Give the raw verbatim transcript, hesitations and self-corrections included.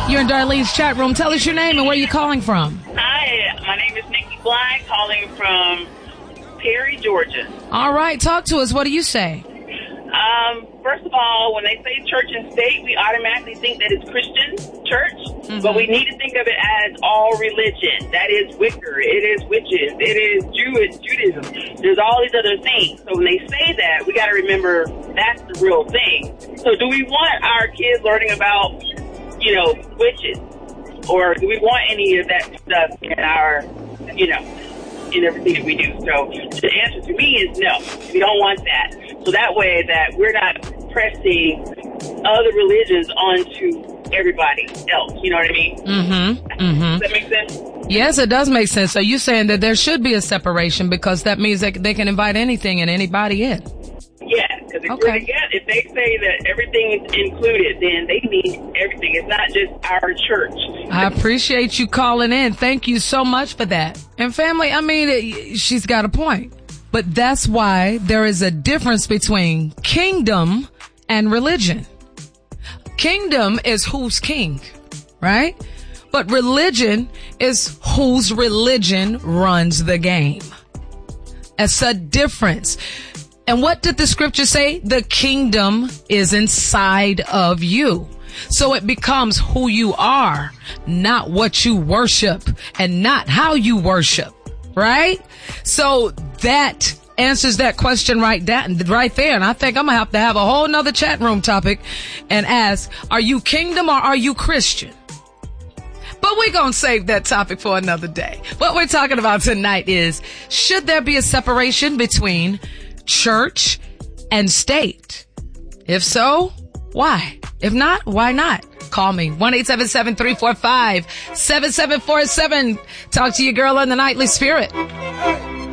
You're in Darlene's chat room. Tell us your name and where you're calling from. Hi, my name is Nikki Bly, calling from Perry, Georgia. All right, talk to us. What do you say? Um, first of all, when they say church and state, we automatically think that it's Christian church, mm-hmm. but we need to think of it as all religion. That is Wicca, it is witches, it is Jewish, Judaism. There's all these other things. So when they say that, we got to remember that's the real thing. So do we want our kids learning about, you know, witches? Or do we want any of that stuff in our, you know, in everything that we do? So the answer to me is no. We don't want that. So that way that we're not pressing other religions onto everybody else. You know what I mean? Mm-hmm. Mm-hmm. Does that make sense? Yes, it does make sense. So you're saying that there should be a separation because that means that they can invite anything and anybody in. Yeah, because if, okay. if they say that everything is included, then they mean everything. It's not just our church. I appreciate you calling in. Thank you so much for that. And family, I mean, it, she's got a point. But that's why there is a difference between kingdom and religion. Kingdom is who's king, right? But religion is whose religion runs the game. It's a difference. And what did the scripture say? The kingdom is inside of you. So it becomes who you are, not what you worship and not how you worship, right? So that answers that question right down, right there. And I think I'm going to have to have a whole nother chat room topic and ask, are you kingdom or are you Christian? But we're going to save that topic for another day. What we're talking about tonight is, should there be a separation between church and state? If so, why? If not, why not? Call me. one eight seven seven, three four five, seven seven four seven. Talk to your girl in the Nightly Spirit.